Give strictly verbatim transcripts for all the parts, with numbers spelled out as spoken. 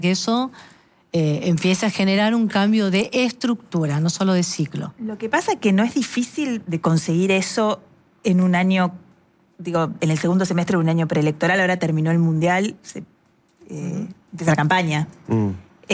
que eso eh, empiece a generar un cambio de estructura, no solo de ciclo. Lo que pasa es que no es difícil de conseguir eso en un año, digo, en el segundo semestre de un año preelectoral. Ahora terminó el Mundial, se, eh, empieza la campaña. Mm.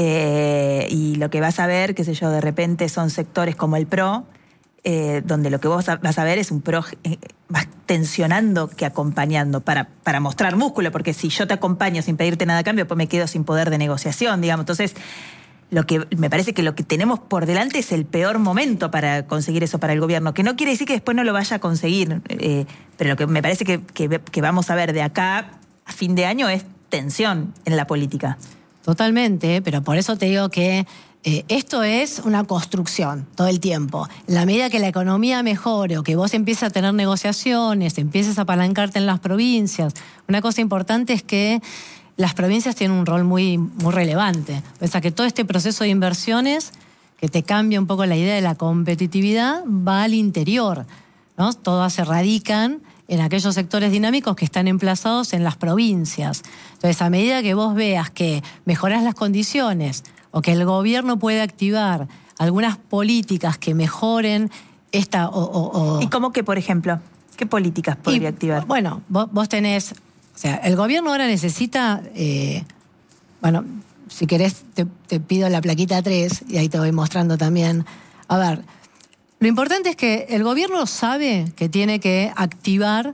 Eh, y lo que vas a ver, qué sé yo, de repente son sectores como el PRO, eh, donde lo que vos vas a ver es un PRO eh, más tensionando que acompañando para, para mostrar músculo, porque si yo te acompaño sin pedirte nada a cambio, pues me quedo sin poder de negociación, digamos. Entonces, lo que me parece que lo que tenemos por delante es el peor momento para conseguir eso para el gobierno, que no quiere decir que después no lo vaya a conseguir, eh, pero lo que me parece que, que, que vamos a ver de acá a fin de año es tensión en la política. Totalmente, pero por eso te digo que eh, esto es una construcción todo el tiempo. En la medida que la economía mejore o que vos empieces a tener negociaciones, empieces a apalancarte en las provincias, una cosa importante es que las provincias tienen un rol muy, muy relevante. O sea, que todo este proceso de inversiones, que te cambia un poco la idea de la competitividad, va al interior, ¿no? Todas se radican en aquellos sectores dinámicos que están emplazados en las provincias. Entonces, a medida que vos veas que mejorás las condiciones o que el gobierno puede activar algunas políticas que mejoren esta... O, o, o... ¿Y cómo que, por ejemplo? ¿Qué políticas podría y, activar? Bueno, vos, vos tenés... O sea, el gobierno ahora necesita... Eh, bueno, si querés te, te pido la plaquita tres y ahí te voy mostrando también. A ver... Lo importante es que el gobierno sabe que tiene que activar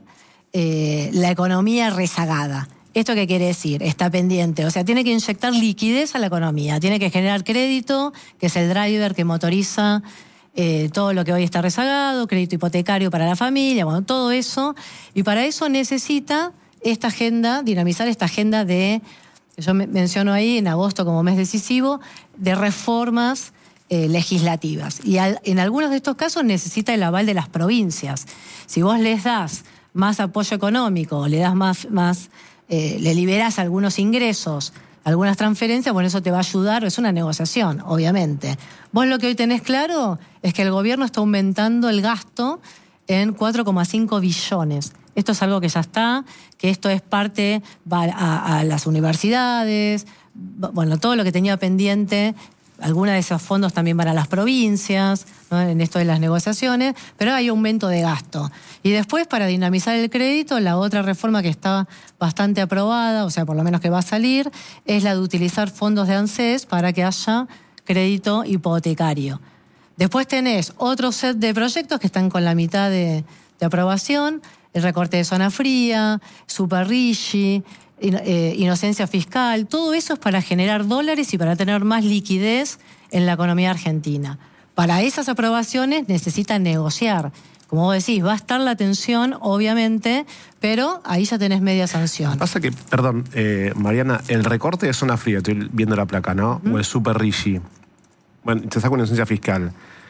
eh, la economía rezagada. ¿Esto qué quiere decir? Está pendiente. O sea, tiene que inyectar liquidez a la economía. Tiene que generar crédito, que es el driver que motoriza eh, todo lo que hoy está rezagado, crédito hipotecario para la familia, bueno, todo eso. Y para eso necesita esta agenda, dinamizar esta agenda de, yo menciono ahí en agosto como mes decisivo, de reformas Eh, legislativas. Y al, en algunos de estos casos necesita el aval de las provincias. Si vos les das más apoyo económico, le das más, más eh, le liberás algunos ingresos, algunas transferencias, bueno, eso te va a ayudar, es una negociación, obviamente. Vos lo que hoy tenés claro es que el gobierno está aumentando el gasto en cuatro coma cinco billones. Esto es algo que ya está, que esto es parte, va a, a las universidades, bueno, todo lo que tenía pendiente. Algunos de esos fondos también van a las provincias, ¿no? En esto de las negociaciones, pero hay aumento de gasto. Y después, para dinamizar el crédito, la otra reforma que está bastante aprobada, o sea, por lo menos que va a salir, es la de utilizar fondos de ANSES para que haya crédito hipotecario. Después tenés otro set de proyectos que están con la mitad de, de aprobación, el recorte de zona fría, Super Rigi, Eh, inocencia fiscal, todo eso es para generar dólares y para tener más liquidez en la economía argentina. Para esas aprobaciones necesitan negociar. Como vos decís, va a estar la tensión, obviamente, pero ahí ya tenés media sanción. Pasa que, perdón, eh, Mariana, el recorte de zona fría, estoy viendo la placa, ¿no? ¿Mm? O el Super Rigi. Bueno, te saco una inocencia fiscal.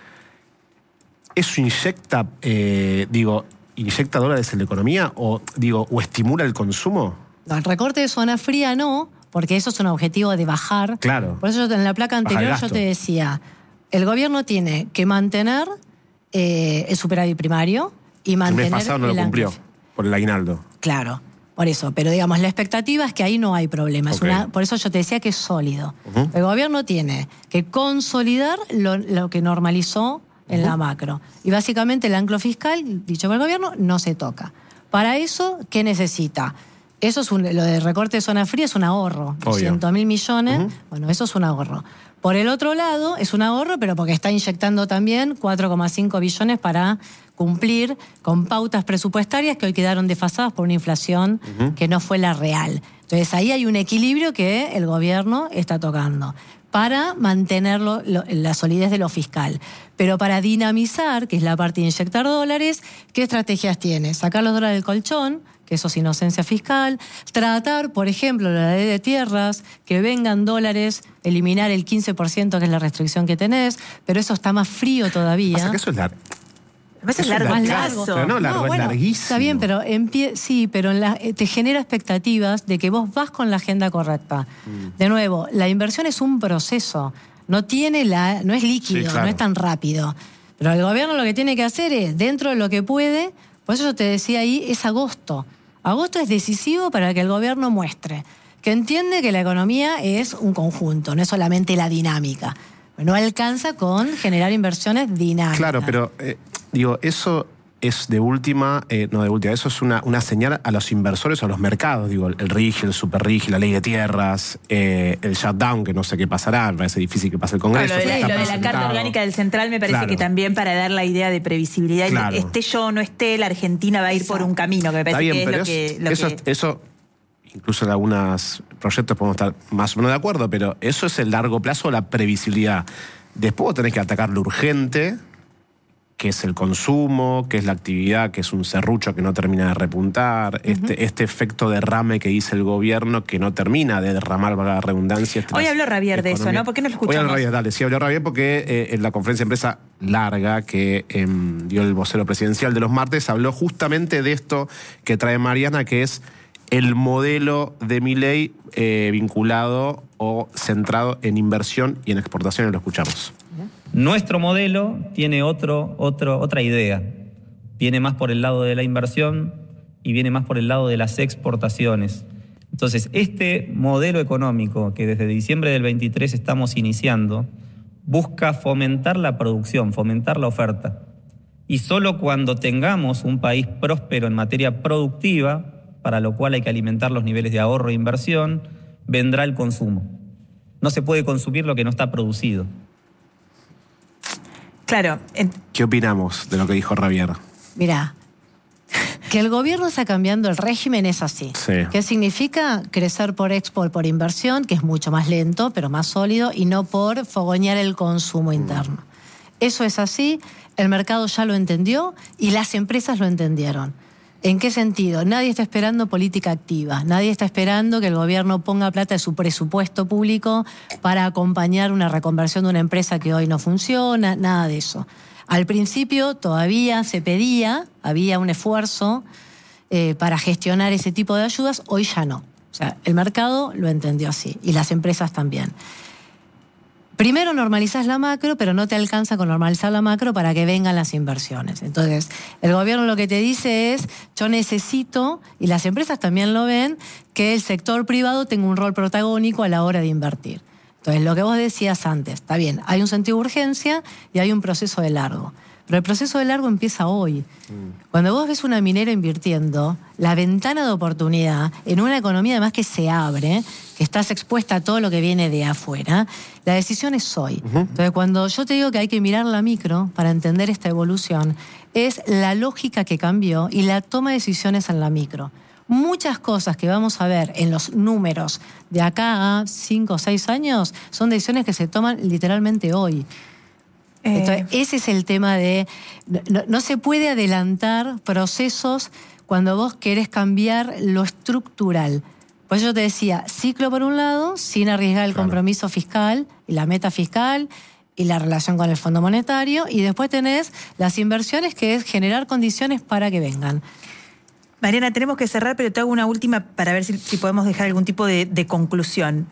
¿Eso inyecta, eh, digo, inyecta dólares en la economía o, digo, o estimula el consumo? No, el recorte de zona fría no, porque eso es un objetivo de bajar. Claro. Por eso yo, en la placa anterior yo te decía, el gobierno tiene que mantener eh, el superávit primario y mantener... El mes pasado no lo cumplió, por el aguinaldo. Claro, por eso. Pero digamos, la expectativa es que ahí no hay problema. Okay. Es una, por eso yo te decía que es sólido. Uh-huh. El gobierno tiene que consolidar lo, lo que normalizó en uh-huh. la macro. Y básicamente el anclo fiscal, dicho por el gobierno, no se toca. Para eso, ¿qué necesita? Eso es un, lo de recorte de zona fría es un ahorro, doscientos mil millones, uh-huh. bueno, eso es un ahorro. Por el otro lado, es un ahorro, pero porque está inyectando también cuatro coma cinco billones para cumplir con pautas presupuestarias que hoy quedaron desfasadas por una inflación uh-huh. que no fue la real. Entonces ahí hay un equilibrio que el gobierno está tocando para mantenerlo, lo, la solidez de lo fiscal. Pero para dinamizar, que es la parte de inyectar dólares, ¿qué estrategias tiene? Sacar los dólares del colchón, que eso es inocencia fiscal, tratar, por ejemplo, la ley de tierras, que vengan dólares, eliminar el quince por ciento, que es la restricción que tenés, pero eso está más frío todavía. Pasa que eso es largo. A veces es largo, más largo. Pero no, largo, no, es bueno, larguísimo. Está bien, pero en pie, sí, pero en la, te genera expectativas de que vos vas con la agenda correcta. Mm. De nuevo, la inversión es un proceso, no tiene la, no es líquido, sí, claro. no es tan rápido. Pero el gobierno lo que tiene que hacer es, dentro de lo que puede, por eso yo te decía ahí, es agosto. Agosto es decisivo para que el gobierno muestre que entiende que la economía es un conjunto, no es solamente la dinámica. No alcanza con generar inversiones dinámicas. Claro, pero eh, digo, eso es de última, eh, no de última, eso es una, una señal a los inversores o a los mercados, digo, el R I G, el Super R I G, la ley de tierras, eh, el shutdown, que no sé qué pasará, me parece difícil que pase el Congreso. Claro, lo, de, lo de la Carta Orgánica del Central me parece claro. que también para dar la idea de previsibilidad, claro. esté yo o no esté, la Argentina va a ir Exacto. por un camino, que me parece bien, que es lo que... Lo eso, que... eso, incluso en algunos proyectos podemos estar más o menos de acuerdo, pero eso es el largo plazo, la previsibilidad. Después tenés que atacar lo urgente, que es el consumo, que es la actividad, que es un serrucho que no termina de repuntar, uh-huh. este, este efecto derrame que dice el gobierno que no termina de derramar, valga la redundancia. Este Hoy habló Ravier de eso, ¿no? ¿Por qué no lo escuchamos? Hoy habló Ravier, dale, sí, habló Ravier porque eh, en la conferencia de empresa larga que eh, dio el vocero presidencial de los martes, habló justamente de esto que trae Mariana, que es el modelo de Milei eh, vinculado o centrado en inversión y en exportación, y lo escuchamos. Nuestro modelo tiene otro, otro, otra idea. Viene más por el lado de la inversión y viene más por el lado de las exportaciones. Entonces, este modelo económico que desde diciembre del veintitrés estamos iniciando busca fomentar la producción, fomentar la oferta. Y solo cuando tengamos un país próspero en materia productiva, para lo cual hay que alimentar los niveles de ahorro e inversión, vendrá el consumo. No se puede consumir lo que no está producido. Claro. ¿Qué opinamos de lo que dijo Ravier? Mirá, que el gobierno está cambiando el régimen es así. Sí. ¿Qué significa? Crecer por expo, por inversión, que es mucho más lento, pero más sólido, y no por fogonear el consumo interno. Mm. Eso es así, el mercado ya lo entendió y las empresas lo entendieron. ¿En qué sentido? Nadie está esperando política activa, nadie está esperando que el gobierno ponga plata de su presupuesto público para acompañar una reconversión de una empresa que hoy no funciona, nada de eso. Al principio todavía se pedía, había un esfuerzo eh, para gestionar ese tipo de ayudas, hoy ya no. O sea, el mercado lo entendió así y las empresas también. Primero normalizás la macro, pero no te alcanza con normalizar la macro para que vengan las inversiones. Entonces, el gobierno lo que te dice es, yo necesito, y las empresas también lo ven, que el sector privado tenga un rol protagónico a la hora de invertir. Entonces, lo que vos decías antes, está bien, hay un sentido de urgencia y hay un proceso de largo. Pero el proceso de largo empieza hoy. Mm. Cuando vos ves una minera invirtiendo, la ventana de oportunidad en una economía además que se abre, que estás expuesta a todo lo que viene de afuera, la decisión es hoy. Uh-huh. Entonces, cuando yo te digo que hay que mirar la micro para entender esta evolución, es la lógica que cambió y la toma de decisiones en la micro. Muchas cosas que vamos a ver en los números de acá a cinco o seis años son decisiones que se toman literalmente hoy. Entonces, ese es el tema de... No, no se puede adelantar procesos cuando vos querés cambiar lo estructural. Por eso yo te decía, ciclo por un lado, sin arriesgar el claro. compromiso fiscal y la meta fiscal y la relación con el Fondo Monetario, y después tenés las inversiones, que es generar condiciones para que vengan. Mariana, tenemos que cerrar, pero te hago una última para ver si, si podemos dejar algún tipo de, de conclusión.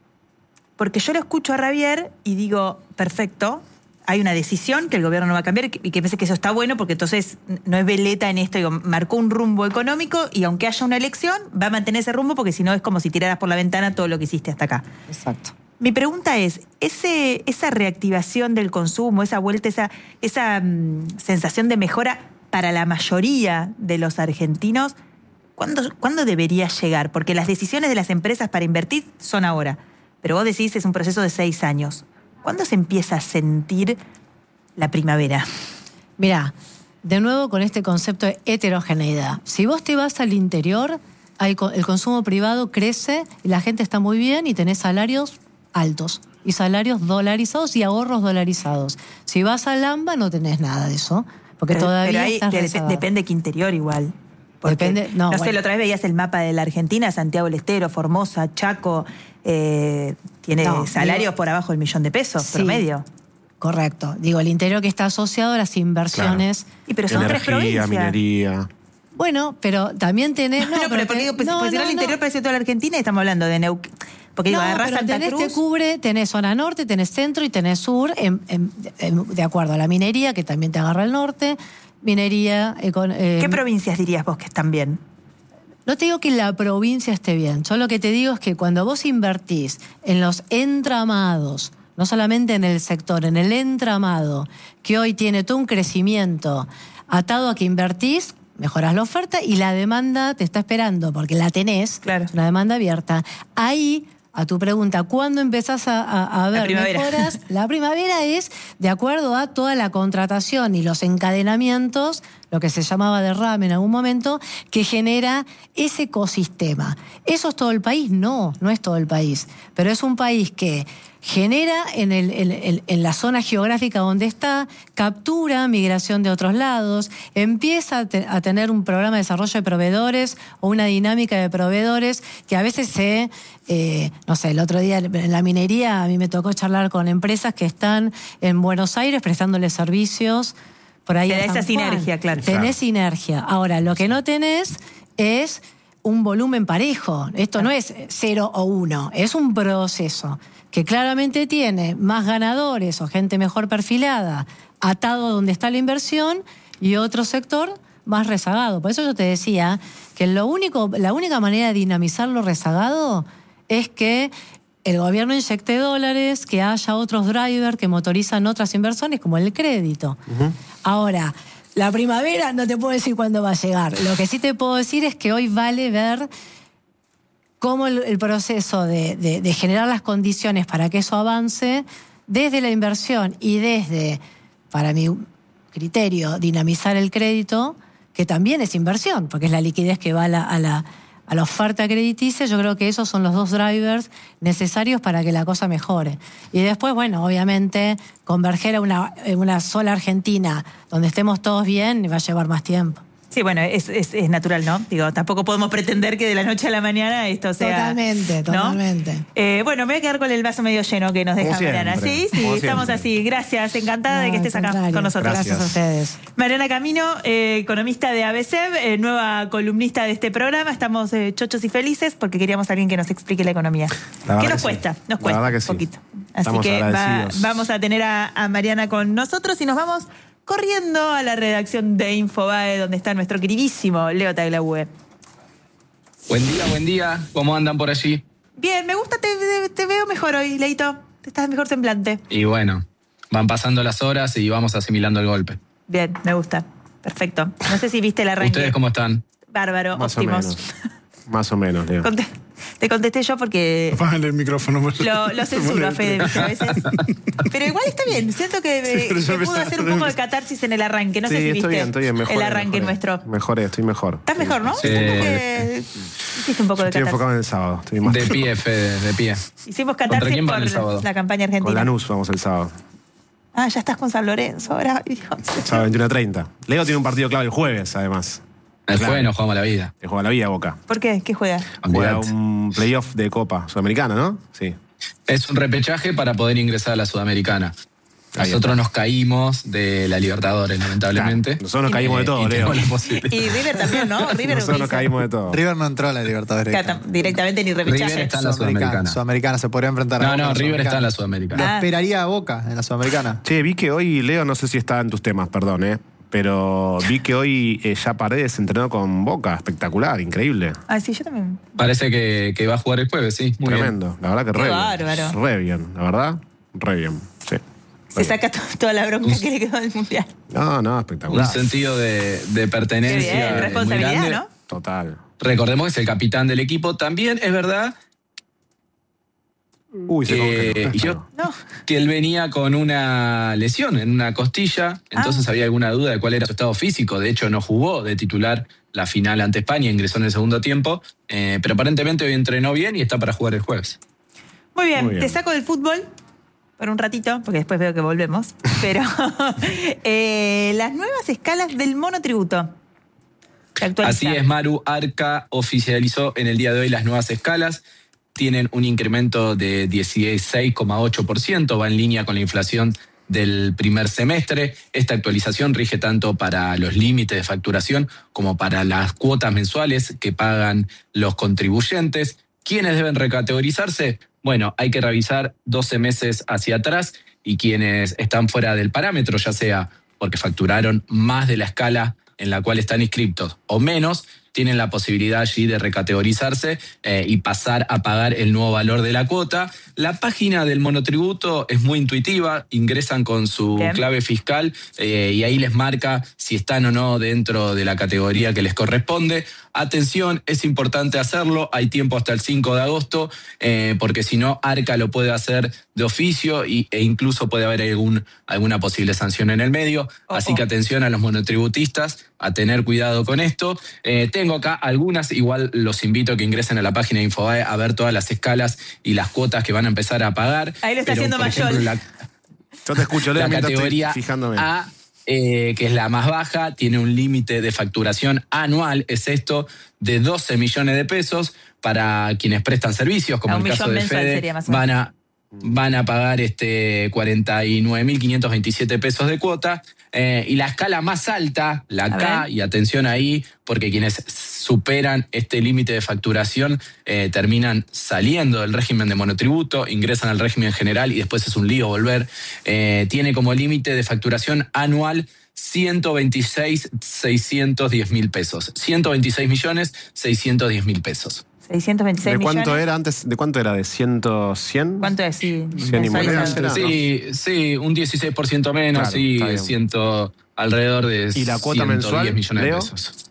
Porque yo lo escucho a Ravier y digo, perfecto, hay una decisión que el gobierno no va a cambiar y que pensé que eso está bueno porque entonces no es veleta en esto, digo, marcó un rumbo económico y aunque haya una elección va a mantener ese rumbo porque si no es como si tiraras por la ventana todo lo que hiciste hasta acá. Exacto. Mi pregunta es, ese, esa reactivación del consumo, esa vuelta, esa, esa um, sensación de mejora para la mayoría de los argentinos, ¿cuándo, ¿cuándo debería llegar? Porque las decisiones de las empresas para invertir son ahora, pero vos decís es un proceso de seis años. ¿Cuándo se empieza a sentir la primavera? Mirá, de nuevo con este concepto de heterogeneidad. Si vos te vas al interior, hay, el consumo privado crece y la gente está muy bien y tenés salarios altos y salarios dolarizados y ahorros dolarizados. Si vas al AMBA no tenés nada de eso, porque pero, todavía pero ahí estás de, Depende qué interior igual. Depende, no, no bueno. sé, la otra vez veías el mapa de la Argentina, Santiago del Estero, Formosa, Chaco, eh, tiene no, salarios digo, por abajo del millón de pesos, sí, promedio. Correcto. Digo, el interior que está asociado a las inversiones. Claro. Y pero son Energía, tres provincias. Minería. Bueno, pero también tenés... No, no pero porque digo, pues, no, pues, no, si no, el interior no. parece toda la Argentina y estamos hablando de Neuquén. Porque digo, no, agarrás pero Santa tenés, Cruz. te cubre, tenés zona norte, tenés centro y tenés sur, en, en, en, de acuerdo a la minería, que también te agarra el norte, minería... Eh, con, eh, ¿Qué provincias dirías vos que están bien? No te digo que la provincia esté bien, yo lo que te digo es que cuando vos invertís en los entramados, no solamente en el sector, en el entramado, que hoy tiene todo un crecimiento atado a que invertís, mejorás la oferta y la demanda te está esperando, porque la tenés, claro. Es una demanda abierta. Ahí, a tu pregunta, ¿cuándo empezás a, a, a ver primavera. mejoras? La primavera es de acuerdo a toda la contratación y los encadenamientos, lo que se llamaba derrame en algún momento, que genera ese ecosistema. ¿Eso es todo el país? No, no es todo el país. Pero es un país que genera en, el, en, en la zona geográfica donde está, captura migración de otros lados, empieza a, te, a tener un programa de desarrollo de proveedores o una dinámica de proveedores que a veces se, eh, no sé, el otro día en la minería a mí me tocó charlar con empresas que están en Buenos Aires prestándole servicios por ahí. Tenés esa sinergia, claro. Tenés Claro. sinergia. Ahora, lo que no tenés es un volumen parejo. Esto no es cero o uno, es un proceso que claramente tiene más ganadores o gente mejor perfilada, atado donde está la inversión, y otro sector más rezagado. Por eso yo te decía que lo único, la única manera de dinamizar lo rezagado es que el gobierno inyecte dólares, que haya otros drivers que motorizan otras inversiones, como el crédito. Uh-huh. Ahora, la primavera no te puedo decir cuándo va a llegar. Lo que sí te puedo decir es que hoy vale ver cómo el, el proceso de, de, de generar las condiciones para que eso avance, desde la inversión y desde, para mi criterio, dinamizar el crédito, que también es inversión, porque es la liquidez que va a la, a la, a la oferta crediticia. Yo creo que esos son los dos drivers necesarios para que la cosa mejore. Y después, bueno, obviamente, converger a una, una sola Argentina, donde estemos todos bien, va a llevar más tiempo. Sí, bueno, es, es, es natural, ¿no? Digo, tampoco podemos pretender que de la noche a la mañana esto sea... Totalmente, totalmente. ¿no? Eh, bueno, me voy a quedar con el vaso medio lleno que nos deja Mariana. Sí, sí, Como estamos siempre. así. Gracias, encantada No, de que estés acá contrario. con nosotros. Gracias. Gracias a ustedes. Mariana Camino, eh, economista de A B C, eh, nueva columnista de este programa. Estamos eh, chochos y felices porque queríamos a alguien que nos explique la economía. La ¿Qué nos que cuesta? Sí. Nos cuesta La verdad que un sí. poquito. Así Estamos que va, agradecidos. vamos a tener a, a Mariana con nosotros y nos vamos corriendo a la redacción de Infobae, donde está nuestro queridísimo Leo Tagliabue. Buen día, buen día. ¿Cómo andan por allí? Bien, me gusta, te, te veo mejor hoy, Leito. Te estás mejor semblante. Y bueno, van pasando las horas y vamos asimilando el golpe. Bien, me gusta. Perfecto. No sé si viste el arranque. ¿Ustedes cómo están? Bárbaro, Más óptimos. o menos. Más o menos, Leo. Conte- Te contesté yo porque Apágale el micrófono. por lo, favor. lo censuro a Fede, ¿viste? A veces. Pero igual está bien. Siento que Sí, pero me, ya me me pudo está- hacer un poco de catarsis en el arranque. No sí, sé si viste estoy bien, estoy bien. Mejoré, el arranque mejoré. nuestro. Mejoré, estoy mejor. Estás mejor, ¿no? Sí. Siento que hiciste un poco de Estoy catarsis. enfocado en el sábado. Estoy más De pie, Fede, de pie. Hicimos ¿Contra catarsis quién van por el sábado? la campaña Con argentina. Lanús vamos el sábado. Ah, ya estás con San Lorenzo. Ahora, Dios. Sábado veintiuno treinta. Leo tiene un partido clave el jueves, además. El Claro. jueves nos jugamos la vida. Que juega la Vía Boca. ¿Por qué? ¿Qué juega? Juega Olvidate. un playoff de Copa Sudamericana, ¿no? Sí. Es un repechaje para poder ingresar a la Sudamericana. Ahí Nosotros está. nos caímos de la Libertadores, lamentablemente. Claro, nosotros nos caímos de todo, Y Leo. tenemos la posibilidad. Y River también, ¿no? River Nosotros nos utiliza- caímos de todo. River no entró a la Libertadores. Cata- directamente ni repechaje. River está en la Sudamericana. Sudamericana, se podría enfrentar a No, Boca no, en la River está en la Sudamericana. Sudamericana. Lo Ah. esperaría a Boca en la Sudamericana. Che, vi que hoy, Leo, no sé si está en tus temas, perdón, ¿eh? Pero vi que hoy eh, ya Paredes entrenó con Boca. Espectacular, increíble. Ah, sí, yo también. Parece que, que va a jugar el jueves, sí. Muy Tremendo. La verdad que Qué re bárbaro. bien. Re bien, la verdad, re bien. Sí. Se saca to- toda la bronca que le quedó del mundial. No, no, bien. espectacular. Un sentido de, de Qué pertenencia bien, muy responsabilidad, grande. ¿no? Total. Recordemos que es el capitán del equipo. También es verdad Uy, se Eh, congeló. y yo- No. que él venía con una lesión en una costilla, entonces había alguna duda de cuál era su estado físico. De hecho, no jugó de titular la final ante España, ingresó en el segundo tiempo, eh, pero aparentemente hoy entrenó bien y está para jugar el jueves. Muy bien, Muy bien. te saco del fútbol por un ratito, porque después veo que volvemos. Pero eh, las nuevas escalas del monotributo. Se Así actualizan. es, Maru Arca oficializó en el día de hoy las nuevas escalas. Tienen un incremento de dieciséis coma ocho por ciento, va en línea con la inflación del primer semestre. Esta actualización rige tanto para los límites de facturación como para las cuotas mensuales que pagan los contribuyentes. ¿Quiénes deben recategorizarse? Bueno, hay que revisar doce meses hacia atrás y quienes están fuera del parámetro, ya sea porque facturaron más de la escala en la cual están inscriptos o menos, tienen la posibilidad allí de recategorizarse eh, y pasar a pagar el nuevo valor de la cuota. La página del monotributo es muy intuitiva, ingresan con su Bien. clave fiscal eh, y ahí les marca si están o no dentro de la categoría que les corresponde. Atención, es importante hacerlo, hay tiempo hasta el cinco de agosto, eh, porque si no, Arca lo puede hacer de oficio y, e incluso puede haber algún, alguna posible sanción en el medio. Oh, Así oh. que atención a los monotributistas, a tener cuidado con esto. Eh, tengo acá algunas, igual los invito a que ingresen a la página de Infobae a ver todas las escalas y las cuotas que van a empezar a pagar. Ahí lo está Pero, haciendo Mayol. La, Yo te escucho, Leo, la categoría estoy fijándome. A, Eh, que es la más baja, tiene un límite de facturación anual, es esto, de doce millones de pesos para quienes prestan servicios, como el caso de Fede, van a, van a pagar este cuarenta y nueve mil quinientos veintisiete pesos de cuota. Eh, y la escala más alta, la a K, ver. y atención ahí, porque quienes superan este límite de facturación eh, terminan saliendo del régimen de monotributo, ingresan al régimen general y después es un lío volver. Eh, tiene como límite de facturación anual ciento veintiséis millones seiscientos diez mil pesos. ciento veintiséis millones seiscientos diez mil pesos. seiscientos veintiséis ¿De cuánto millones? era antes? ¿De cuánto era? ¿De cien? cien? ¿Cuánto es? Sí, cien y monedas era, sí, ¿no? sí, un dieciséis por ciento menos, claro, sí, ciento, alrededor de ¿Y la cuota mensual, millones Leo? de pesos.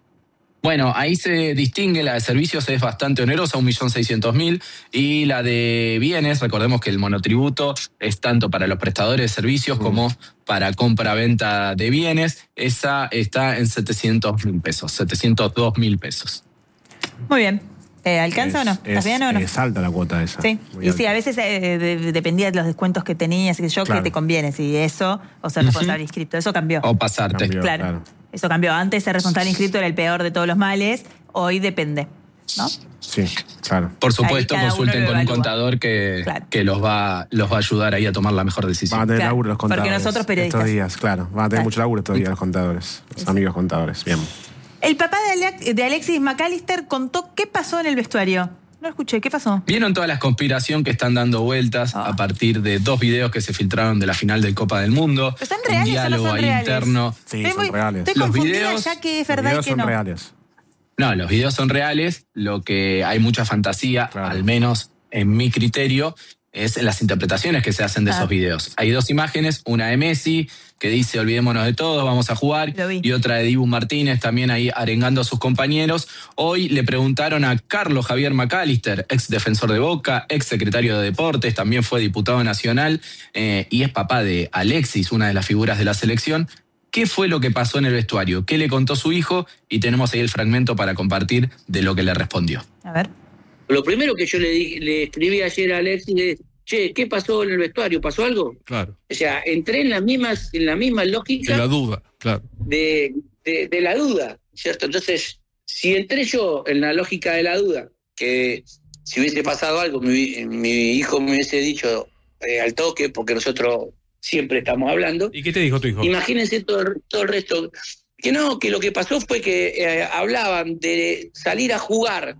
Bueno, ahí se distingue, la de servicios es bastante onerosa, un millón seiscientos mil, y la de bienes, recordemos que el monotributo es tanto para los prestadores de servicios mm. como para compra-venta de bienes, esa está en setecientos mil pesos, setecientos dos mil pesos. Muy bien. Eh, ¿Alcanza es, o no? ¿Estás bien o no? Es alta la cuota esa. Sí, Muy y alta. sí, a veces eh, de, dependía de los descuentos que tenías, que yo, claro. que te conviene, si eso, o ser responsable uh-huh. inscripto, eso cambió. O pasarte. Cambió, claro. claro, eso cambió. Antes ser responsable inscripto era el peor de todos los males, hoy depende, ¿no? Sí, claro. Por supuesto, consulten con un contador que, claro. que los va, los va a ayudar ahí a tomar la mejor decisión. Van a tener claro. laburo los contadores. Porque nosotros periodistas. Estos días, claro. Van a tener claro. mucho laburo estos días los contadores, los sí. amigos contadores. Bien. El papá de, Ale- de Alexis McAllister contó qué pasó en el vestuario. No escuché, ¿qué pasó? ¿Vieron toda la conspiración que están dando vueltas oh. a partir de dos videos que se filtraron de la final de Copa del Mundo? ¿Están reales un diálogo o no son ahí reales? interno. Sí, estoy son muy, reales. Estoy los confundida videos, ya que es verdad los videos y que son no. reales. No, los videos son reales. Lo que hay mucha fantasía, claro. al menos en mi criterio, es las interpretaciones que se hacen de ah. esos videos. Hay dos imágenes, una de Messi, que dice olvidémonos de todo, vamos a jugar, y otra de Dibu Martínez, también ahí arengando a sus compañeros. Hoy le preguntaron a Carlos Javier McAllister, ex defensor de Boca, ex secretario de Deportes, también fue diputado nacional eh, y es papá de Alexis, una de las figuras de la selección. ¿Qué fue lo que pasó en el vestuario? ¿Qué le contó su hijo? Y tenemos ahí el fragmento para compartir de lo que le respondió. A ver. Lo primero que yo le, di, le escribí ayer a Alexis es, che, ¿qué pasó en el vestuario? ¿Pasó algo? Claro. O sea, entré en la misma, en la misma lógica... De la duda, claro. De, de, de la duda, ¿cierto? Entonces, si entré yo en la lógica de la duda, que si hubiese pasado algo, mi, mi hijo me hubiese dicho eh, al toque, porque nosotros siempre estamos hablando... ¿Y qué te dijo tu hijo? Imagínense todo, todo el resto... Que no, que lo que pasó fue que eh, hablaban de salir a jugar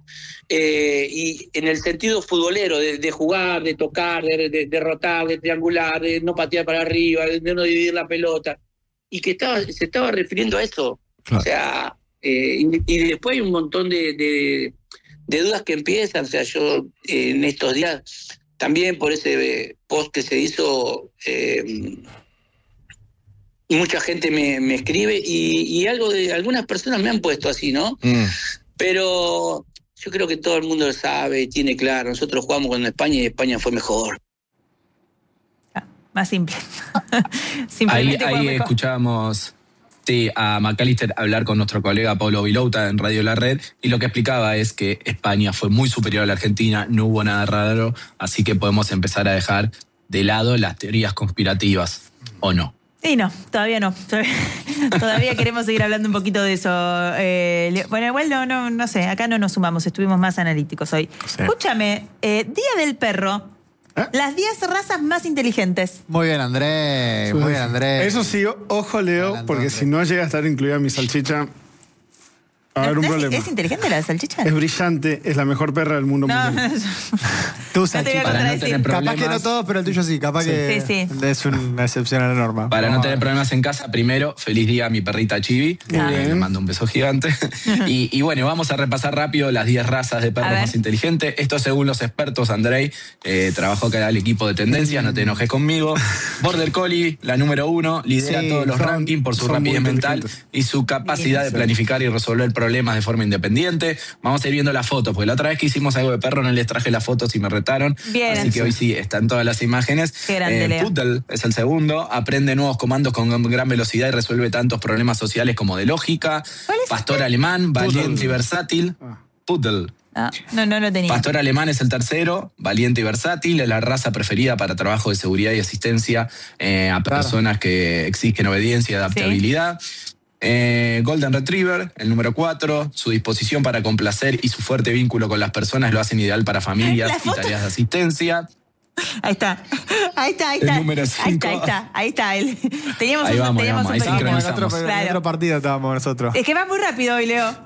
eh, y en el sentido futbolero, de, de jugar, de tocar, de, de derrotar, de triangular, de no patear para arriba, de, de no dividir la pelota, y que estaba, se estaba refiriendo a eso. Claro. O sea, eh, y, y después hay un montón de, de, de dudas que empiezan. O sea, yo eh, en estos días, también por ese post que se hizo... Eh, mucha gente me, me escribe y, y algo de algunas personas me han puesto así, ¿no? Mm. Pero yo creo que todo el mundo lo sabe y tiene claro. Nosotros jugamos con España y España fue mejor. Ah, más simple. ahí ahí escuchábamos sí, a McAllister hablar con nuestro colega Pablo Vilouta en Radio La Red y lo que explicaba es que España fue muy superior a la Argentina, no hubo nada raro, así que podemos empezar a dejar de lado las teorías conspirativas, ¿o no? Sí, no, todavía no. Todavía queremos seguir hablando un poquito de eso. Eh, bueno, igual no, no, no sé, acá no nos sumamos, estuvimos más analíticos hoy. Sí. Escúchame, eh, Día del Perro, ¿Eh? Las diez razas más inteligentes. Muy bien, Andrés, sí, muy bien, Andrés. Eso sí, ojo, Leo, Adelante, porque Andrés. Si no llega a estar incluida mi salchicha, va a haber un ¿Es, problema. ¿Es inteligente la salchicha? Es brillante, es la mejor perra del mundo. No, mundial. Tú, No te voy a Para no contradecir. tener problemas. Capaz que no todos, pero el tuyo sí. Capaz Sí, que sí. es una excepción a la norma. Para no Vamos a tener ver. problemas en casa, primero, feliz día a mi perrita Chibi. Ah. Eh, Le mando un beso gigante. y, y bueno, vamos a repasar rápido las diez razas de A perros ver. más inteligentes. Esto según los expertos, Andrei, eh, trabajó acá el equipo de tendencias, no te enojes conmigo. Border Collie, la número uno, lidera Sí, todos los son- rankings por su son muy rapidez mental inteligentes. y su capacidad de planificar y resolver problemas de forma independiente. Vamos a ir viendo las fotos, porque la otra vez que hicimos algo de perro no les traje las fotos y me retaron. Bien. Así que hoy sí están todas las imágenes. Qué grande, Leo. Poodle es el segundo, aprende nuevos comandos con gran velocidad y resuelve tantos problemas sociales como de lógica. ¿Cuál es Pastor este? alemán, valiente y versátil. Poodle. Ah, no, no lo tenía. Pastor alemán es el tercero, valiente y versátil, es la raza preferida para trabajo de seguridad y asistencia eh, a personas que exigen obediencia y adaptabilidad. Eh, Golden Retriever, el número cuatro, su disposición para complacer y su fuerte vínculo con las personas lo hacen ideal para familias La y foto. tareas de asistencia. Ahí está. Ahí está, ahí El está. número Ahí cinco. está, ahí está. Ahí está. El- Teníamos Ahí un, vamos, ahí teníamos vamos, ahí un pequeño- Estábamos en sincronizamos. otro, en Claro. otro partido estábamos nosotros. Es que va muy rápido hoy, Leo.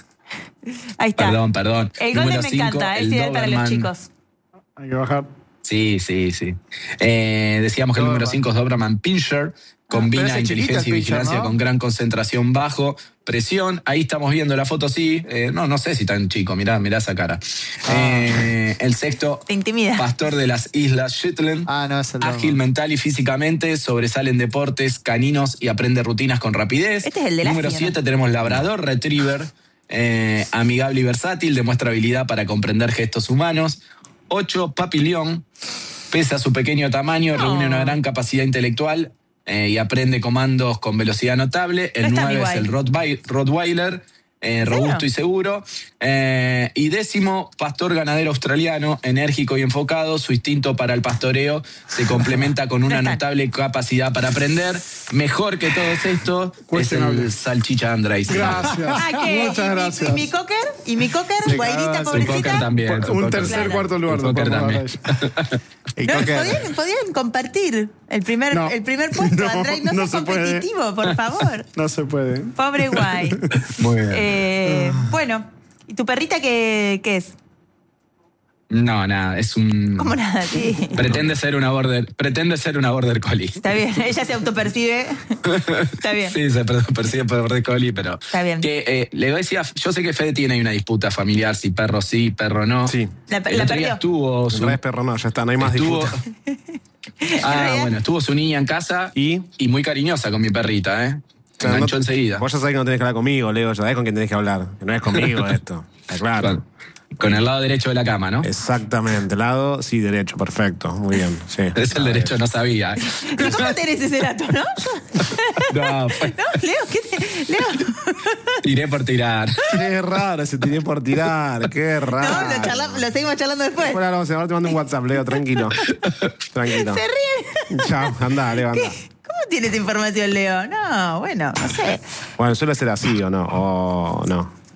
Ahí está. Perdón, perdón. El Número Golden me cinco, encanta, es el ideal para los Doberman. chicos. Hay que bajar. Sí, sí, sí. Eh, decíamos que el número Doberman. cinco es Doberman Pinscher. Combina pero ese chiquito inteligencia y el Pinscher, vigilancia ¿no? con gran concentración bajo presión. Ahí estamos viendo la foto, sí. Eh, no, no sé si tan chico. Mirá, mirá esa cara. Eh, el sexto, Te intimida. pastor de las Islas Shetland. Ah, no, es el Ágil Doberman. mental y físicamente, sobresale en deportes caninos y aprende rutinas con rapidez. Este es el de la Número sierra. siete tenemos Labrador Retriever, eh, amigable y versátil, demuestra habilidad para comprender gestos humanos. ocho Papillon, pese a su pequeño tamaño, No. reúne una gran capacidad intelectual eh, y aprende comandos con velocidad notable. No El está nueve es igual. el Rottwei- Rottweiler, eh, robusto y seguro. Eh, y décimo, pastor ganadero australiano, enérgico y enfocado. Su instinto para el pastoreo se complementa con una Ya está. notable capacidad para aprender. Mejor que todos estos es Cuestionable. el salchicha Andrés. Gracias. Ah, ¿qué? Muchas ¿Y mi- gracias. ¿Y mi cocker? ¿Y mi cocker? Sí, Guaidita, su cocker pobrecita. también. su Un cocker. tercer, Claro. cuarto lugar. El Cocker nos podemos también. dar ahí. Y No, Cocker. podían, podían compartir el primer, No. el primer puesto, No, Andrei. No, no seas se puede. competitivo, por favor. No se puede. Pobre guay. Muy bien. Eh, bueno, ¿y tu perrita qué, qué es? No, nada, es un... ¿Cómo nada? Sí. Pretende ser una border, pretende ser una border collie. Está bien, ella se autopercibe. Está bien. Sí, se per- percibe por border collie, pero... Está bien. Que, eh, le decía, yo sé que Fede tiene ahí una disputa familiar, si perro sí, perro no. Sí. La, El la otro día perdió. estuvo En su... realidad es perro, no, ya está, no hay más estuvo- disputa. ah, realidad- bueno, estuvo su niña en casa ¿Y? y muy cariñosa con mi perrita, ¿eh? Se Claro, enganchó no- enseguida. Vos ya sabés que no tenés que hablar conmigo, Leo, ya sabés con quién tenés que hablar. Que no es conmigo esto. Está claro. Con, con el lado derecho de la cama, ¿no? Exactamente. Lado, sí, derecho, perfecto. Muy bien. Sí. Es el derecho, no sabía. ¿Pero cómo tenés ese dato, no? No, fue- No, Leo, ¿qué te, Leo. tiré por tirar. Qué raro, se tiré por tirar. Qué raro. No, lo, charlamos, lo seguimos charlando después. Bueno, vamos, ahora te mando un WhatsApp, Leo, tranquilo. Tranquilo. Se ríe. Chao, anda, Leo, anda. ¿Cómo tienes información, Leo? No, bueno, no sé. Bueno, suele ser así o no, o no.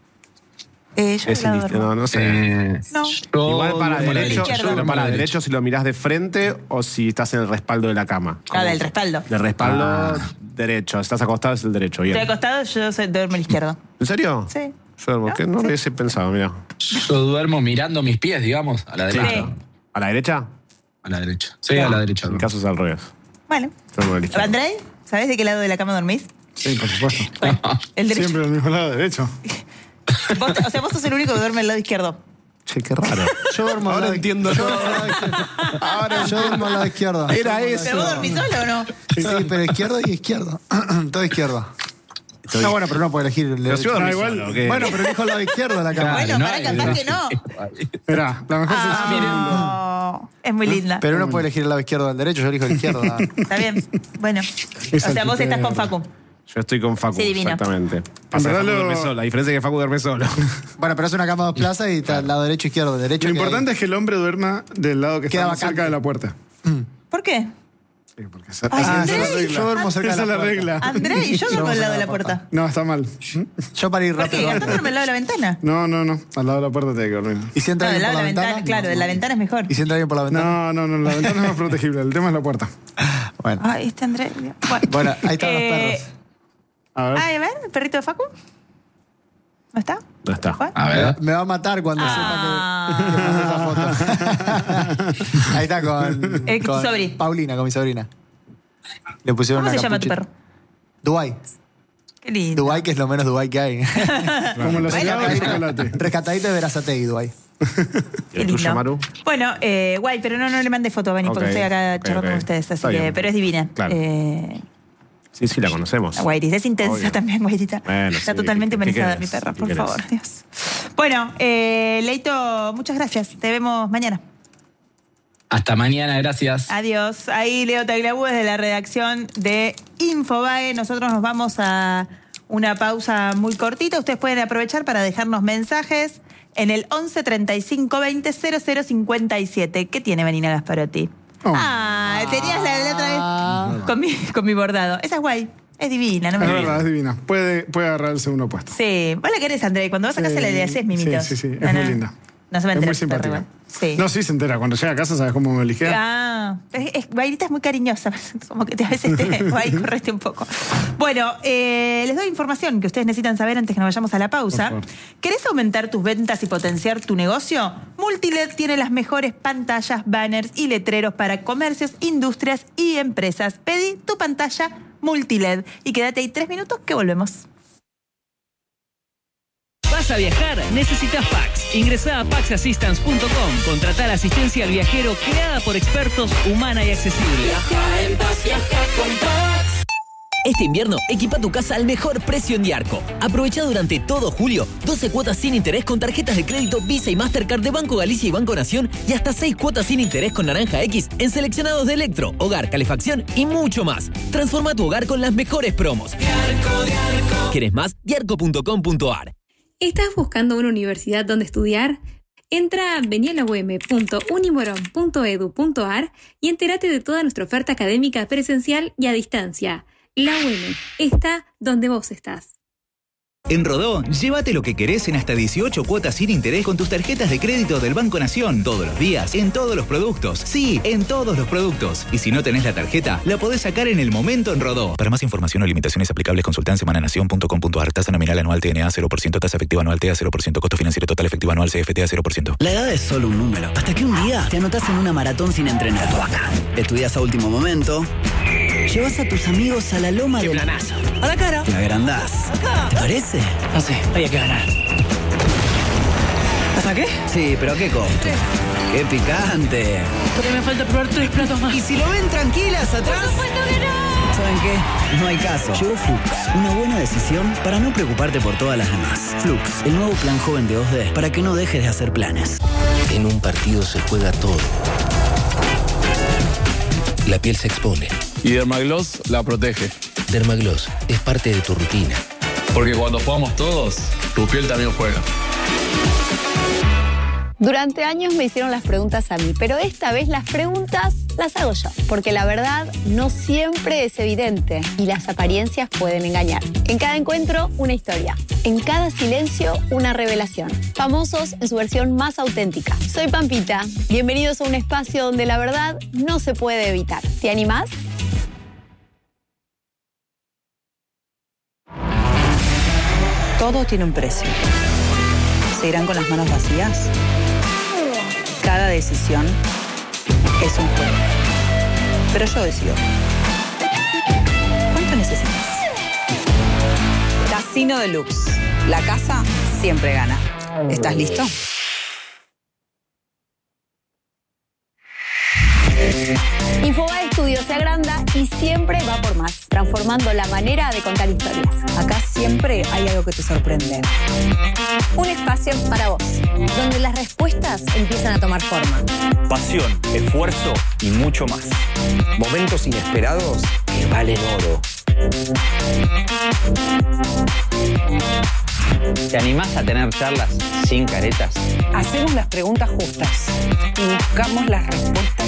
Eh, yo Es la indistinto, duermo. no, no sé. Eh, No. yo Igual para duermo a la derecho, derecha, yo izquierda. duermo a para la derecho si lo mirás de frente o si estás en el respaldo de la cama. Ah, Como- del respaldo. Del respaldo Ah. derecho. Estás acostado es el derecho, bien. Estoy acostado, yo soy, duermo al izquierdo. ¿En serio? Sí. Yo duermo, ¿No? que no lo Sí. hubiese pensado, mira. Yo duermo mirando mis pies, digamos, a la derecha. Sí. ¿A la derecha? A la derecha. Sí, a la derecha. En mi caso es al revés. Bueno. Duermo a la izquierda. Andrei, ¿sabés de qué lado de la cama dormís? Sí, por supuesto. El derecho. Siempre al mismo lado derecho. Vos te- o sea, vos sos el único que duerme al lado izquierdo. Che, qué raro. Yo duermo al Ahora lado- entiendo yo todo. duermo al lado izquierdo. Ahora yo duermo al lado izquierdo. Era Yo duermo al eso. ¿Pero vos dormís solo o no? Sí, pero izquierdo y izquierdo. Todo izquierdo. Estoy- No, bueno, pero no puedo elegir el Pero si vos derecho. dormís igual- solo, ¿qué? Bueno, pero elijo el lado izquierdo de la cama. Bueno, no para hay- capaz que no. Mirá, la mejor Ah, sesión del mundo. no. Es muy linda. Pero uno puede elegir el lado izquierdo del derecho, yo elijo el izquierdo. Está bien. Bueno. O sea, vos estás con Facu. Yo estoy con Facu, Sí, divino. exactamente. Pasa que verdad Facu lo- duerme solo. La diferencia es que Facu duerme solo. Bueno, pero es una cama dos plazas y está el lado derecho e izquierdo. Del derecho Lo queda importante ahí. es que el hombre duerma del lado que Queda está más vacante. cerca de la puerta. ¿Por qué? Sí, porque esa, Ay, esa- esa es la Andrés, regla. yo duermo cerca Esa de es la la puerta. regla. Andrei, yo duermo al lado de la puerta. puerta. No, está mal. Yo para ir ¿Por qué? rápido. Gastón duerme al lado de la ventana. No, no, no. Al lado de la puerta tiene que dormir. ¿Y si entra No, del alguien lado por de la la ventana, ventana? claro, de la ventana es mejor. ¿Y si entra alguien por la ventana? No, no, no. La ventana es más protegible. El tema es la puerta. Bueno. Ay, este Andrés. Bueno, Bueno, ahí están Eh, los perros. A ver. Ay, a ver, el perrito de Facu. ¿No está? No está. A ver. Me va a matar cuando Ah. sepa que, que mandé esa foto. Ahí está con, Eh, tu con sobri. Paulina, con mi sobrina. Le pusieron ¿Cómo una se llama tu capuchita. perro? Dubái. Qué lindo. Dubái, que es lo menos Dubái que hay. Como los Bueno, helados de pero- chocolate. Rescatadito de Verazategui, Dubái. Qué ¿El tuyo, lindo. Maru? Bueno, eh, guay, pero no, no le mandé foto a Bani porque Ok, estoy acá ok, charlando ok. con ustedes, así Está que, bien. pero es divina. Claro. Eh, Sí, sí, la conocemos. la Guairis, es intensa Obvio. también, Guairita. Bueno, Está sí, totalmente ¿qué- qué humanizada querés? mi perra, ¿Qué por querés? favor, Dios. Bueno, eh, Leito, muchas gracias. Te vemos mañana. Hasta mañana, gracias. Adiós. Ahí Leo Tagliabue desde la redacción de Infobae. Nosotros nos vamos a una pausa muy cortita. Ustedes pueden aprovechar para dejarnos mensajes en el once treinta y cinco veinte cero cero cincuenta y siete. ¿Qué tiene Vanina Gasparotti? Oh. Ah, tenías la de la otra vez con mi, con mi bordado. Esa es guay. Es divina, no me Es digas. verdad, es divina. Puede, puede agarrar el segundo puesto. Sí, vos la querés, André. Cuando vas a casa Sí, le haces mimitos. Sí, sí, sí. Es No, muy no. linda. No se va a Es muy enterar. simpática. pero bueno. Sí. No, sí se entera. Cuando llega a casa, ¿sabes cómo me elige? Ah, es, es, Guairita es muy cariñosa, como que te, a veces te guay, correste un poco. Bueno, eh, les doy información que ustedes necesitan saber antes que nos vayamos a la pausa. Por favor. ¿Querés aumentar tus ventas y potenciar tu negocio? Multiled tiene las mejores pantallas, banners y letreros para comercios, industrias y empresas. Pedí tu pantalla Multiled y quédate ahí tres minutos que volvemos. ¿Vas a viajar? Necesitas Pax. Ingresá a pax assistance punto com. Contratá la asistencia al viajero creada por expertos, humana y accesible. Este invierno, equipa tu casa al mejor precio en Diarco. Aprovecha durante todo julio doce cuotas sin interés con tarjetas de crédito Visa y Mastercard de Banco Galicia y Banco Nación y hasta seis cuotas sin interés con Naranja X en seleccionados de electro, hogar, calefacción y mucho más. Transforma tu hogar con las mejores promos. Diarco, Diarco. ¿Quieres más? diarco punto com punto a r. ¿Estás buscando una universidad donde estudiar? Entra a vení a la u eme punto unimoron punto edu punto a r y entérate de toda nuestra oferta académica presencial y a distancia. La U M está donde vos estás. En Rodó, llévate lo que querés en hasta dieciocho cuotas sin interés con tus tarjetas de crédito del Banco Nación. Todos los días, en todos los productos. Sí, en todos los productos. Y si no tenés la tarjeta, la podés sacar en el momento en Rodó. Para más información o limitaciones aplicables, consulta en semananación punto com punto a r. Tasa nominal anual T N A cero por ciento, tasa efectiva anual T A cero por ciento, costo financiero total efectivo anual C F T A cero por ciento. La edad es solo un número. Hasta que un día te anotás en una maratón sin entrenar. Acá. Estudias a último momento. Llevas a tus amigos a la loma del... planazo. A la cara. Te agrandás. Acá. ¿Te parece? No sé, había que ganar. ¿Hasta qué? Sí, pero ¿a qué costo? ¡Qué picante! Pero me falta probar tres platos más. ¿Y si lo ven tranquilas atrás? ¡Por supuesto que no! ¿Saben qué? No hay caso. Llegó Flux, una buena decisión para no preocuparte por todas las demás. Flux, el nuevo plan joven de dos D para que no dejes de hacer planes. En un partido se juega todo. La piel se expone. Y Dermagloss la protege. Dermagloss es parte de tu rutina. Porque cuando jugamos todos, tu piel también juega. Durante años me hicieron las preguntas a mí, pero esta vez las preguntas las hago yo, porque la verdad no siempre es evidente y las apariencias pueden engañar. En cada encuentro, una historia. En cada silencio, una revelación. Famosos en su versión más auténtica. Soy Pampita. Bienvenidos a un espacio donde la verdad no se puede evitar. ¿Te animás? Todo tiene un precio. ¿Se irán con las manos vacías? Cada decisión es un juego. Pero yo decido. ¿Cuánto necesitas? Casino Deluxe. La casa siempre gana. ¿Estás listo? Infobae Studio se agranda y siempre va por más, transformando la manera de contar historias. Acá siempre hay algo que te sorprende. Un espacio para vos, donde las respuestas empiezan a tomar forma. Pasión, esfuerzo y mucho más. Momentos inesperados que valen oro. ¿Te animás a tener charlas sin caretas? Hacemos las preguntas justas y buscamos las respuestas